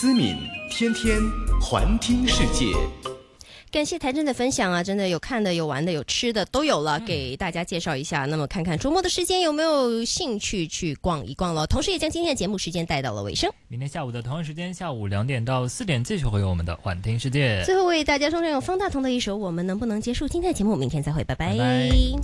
思敏天天环听世界。 感谢台珍的分享啊，真的有看的有玩的有吃的都有了，给大家介绍一下。那么看看周末的时间有没有兴趣去逛一逛了，同时也将今天的节目时间带到了尾声。 明天下午的同样时间，下午2点到4点继续会有我们的晚听世界。 最后为大家送上有方大同的一首《我们能不能结束今天的节目》，明天再会，拜拜。 拜拜。